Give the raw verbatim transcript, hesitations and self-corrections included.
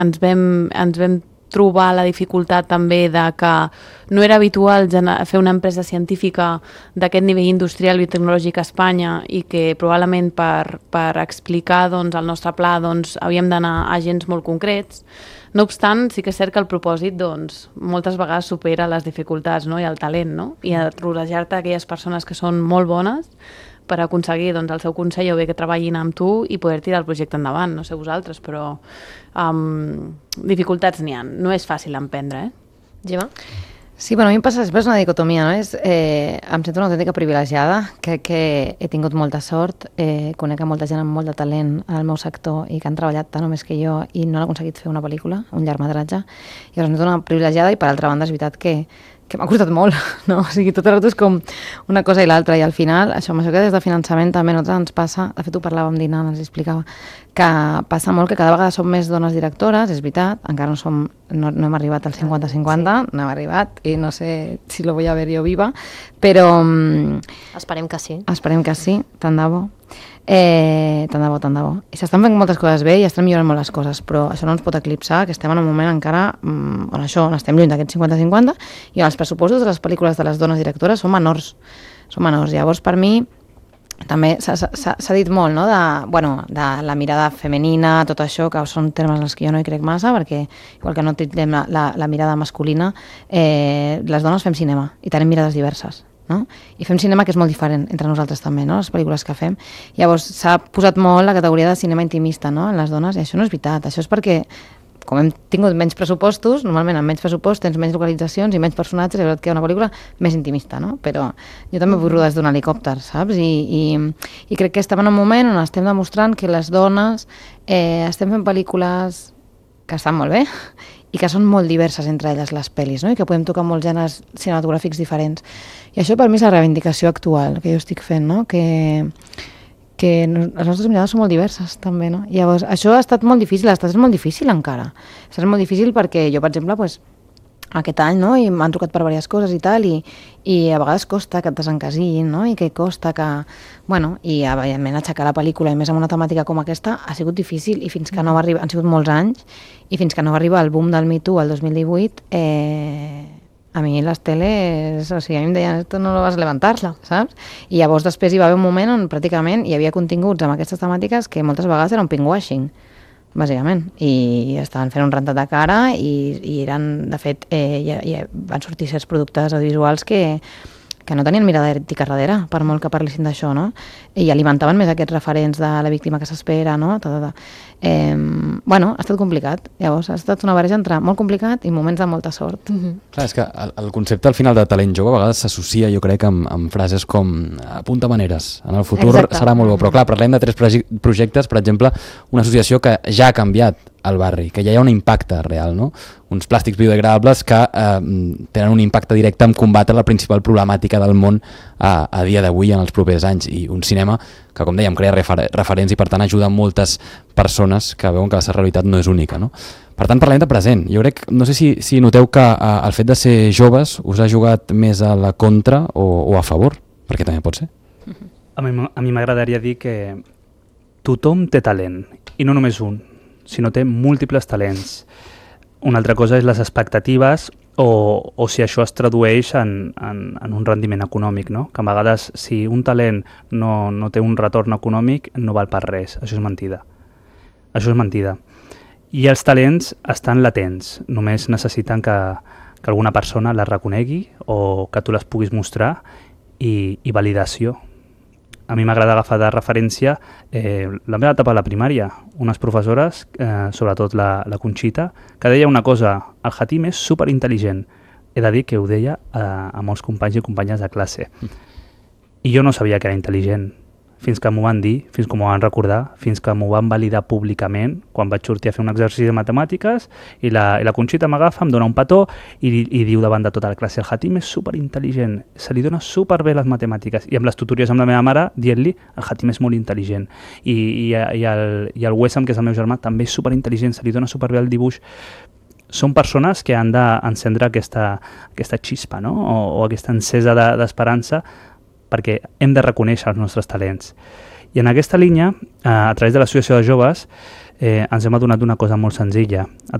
ens vam, ens vam trobar la dificultat també de que no era habitual fer una empresa científica d'aquest nivell industrial i tecnològic a Espanya i que probablement per, per explicar doncs, el nostre pla doncs, havíem d'anar a agents molt concrets. No obstant, sí que és cert que el propòsit doncs, moltes vegades supera les dificultats, no? I el talent, no? I rodejar-te d'aquelles persones que són molt bones per aconseguir doncs, el seu consell o bé que treballin amb tu i poder tirar el projecte endavant. No sé vosaltres, però um, dificultats n'hi ha. No és fàcil emprendre, eh? Gemma? Sí, bueno, a mi em passa després una dicotomia, no? És, eh, em sento una autèntica privilegiada, crec que he tingut molta sort, eh, conec a molta gent amb molt de talent al meu sector i que han treballat tant o més que jo i no han aconseguit fer una pel·lícula, un llargmetratge, i llavors em sento una privilegiada i per altra banda és veritat que que m'ha costat molt, no? O sigui, tot el rato és com una cosa i l'altra, i al final, això, amb això que des de finançament també a nosaltres ens passa, de fet ho parlàvem dinant, ens explicava, que passa molt que cada vegada som més dones directores, és veritat, encara no som, no, no hem arribat al cinquanta cinquanta, sí. No hem arribat, i no sé si lo voy a ver yo viva, però... Esperem que sí. Esperem que sí, tant de bo. Eh, tant de bo, tant de bo. I s'estan fent moltes coses bé i estan millorant molt les coses, però això no ens pot eclipsar, que estem en un moment encara mm, on això, on estem lluny d'aquest cinquanta cinquanta i els pressupostos de les pel·lícules de les dones directores són menors. Són menors. Llavors, per mi, també s'ha dit molt, no?, de, bueno, de la mirada femenina, tot això, que són termes en els que jo no hi crec massa, perquè igual que no tindrem la, la, la mirada masculina, eh, les dones fem cinema i tenim mirades diverses. No? I fem cinema que és molt diferent entre nosaltres també, no? Les pel·lícules que fem. Llavors s'ha posat molt la categoria de cinema intimista, no?, en les dones, i això no és veritat. Això és perquè, com hem tingut menys pressupostos, normalment amb menys pressupost tens menys localitzacions i menys personatges, i és que hi ha una pel·lícula més intimista, no? Però jo també vull rodar des d'un helicòpter, saps? I, i, i crec que estem en un moment on estem demostrant que les dones eh, estem fent pel·lícules que estan molt bé i que són molt diverses entre elles les pel·lis, no? I que podem tocar molts gèneres cinematogràfics diferents. I això per mi és la reivindicació actual que jo estic fent, no? Que, que les nostres mirades són molt diverses també, no? I llavors, això ha estat molt difícil, ha estat molt difícil encara. Ha estat molt difícil perquè jo, per exemple, pues, aquest any, no?, i m'han trucat per diverses coses i tal, i, i a vegades costa que et desencasillin, no?, i que costa que... Bueno, i evidentment aixecar la pel·lícula, i més amb una temàtica com aquesta, ha sigut difícil, i fins que no va arribar... Han sigut molts anys, i fins que no va arribar el boom del Me Too el dos mil divuit, eh, a mi les teles... O sigui, a mi em deien, esto no lo vas a levantar, saps? I llavors després hi va haver un moment on pràcticament hi havia continguts amb aquestes temàtiques que moltes vegades eren pinkwashing, bàsicament, i estaven fent un rentat de cara i, i eren, de fet, eh, ja, ja van sortir certs productes audiovisuals que, que no tenien mirada ètica darrere, per molt que parlessin d'això, no? I alimentaven més aquests referents de la víctima que s'espera, no? Ta, ta, ta. Eh, bueno, ha estat complicat. Llavors, ha estat una barreja entre molt complicat i moments de molta sort. Mm-hmm. Clar, és que el, el concepte al final de talent jove a vegades s'associa, jo crec, amb, amb frases com apunta maneres, en el futur Exacte. Serà molt bo, però clar, parlem de tres projectes, per exemple, una associació que ja ha canviat al barri, que ja hi ha un impacte real, no? Uns plàstics biodegradables que eh, tenen un impacte directe en combatre la principal problemàtica del món a, a dia d'avui en els propers anys, i un cinema que, com dèiem, crea refer referents i per tant ajuda moltes persones que veuen que la seva realitat no és única, no? Per tant, parlem de present. Jo crec, no sé si, si noteu que eh, el fet de ser joves us ha jugat més a la contra o, o a favor, perquè també pot ser. A mi a mi m'agradaria dir que tothom té talent, i no només un, sinó té múltiples talents. Una altra cosa és les expectatives o, o si això es tradueix en, en, en un rendiment econòmic, no? Que a vegades si un talent no, no té un retorn econòmic no val per res, això és mentida. Això és mentida. I els talents estan latents, només necessiten que, que alguna persona les reconegui o que tu les puguis mostrar i, i validació. A mi m'agrada agafar de referència eh, la meva etapa a la primària, unes professores, eh, sobretot la, la Conxita, que deia una cosa, el Hatim és superintel·ligent. He de dir que ho deia a, a molts companys i companyes de classe. I jo no sabia que era intel·ligent, fins que m'ho van dir, fins que m'ho van recordar, fins que m'ho van validar públicament, quan vaig sortir a fer un exercici de matemàtiques, i la, i la Conxita m'agafa, em dona un petó i, i diu davant de tota la classe, el Hatim és superintel·ligent, se li dona superbé les matemàtiques, i amb les tutories amb la meva mare dient-li, el Hatim és molt intel·ligent, i, i, i, el, i el Wessam, que és el meu germà, també és superintel·ligent, se li dona superbé el dibuix. Són persones que han d'encendre aquesta, aquesta xispa, no? o, o aquesta encesa d'esperança, de, perquè hem de reconèixer els nostres talents. I en aquesta línia, a través de l'Associació de Joves, eh, ens hem adonat d'una cosa molt senzilla. A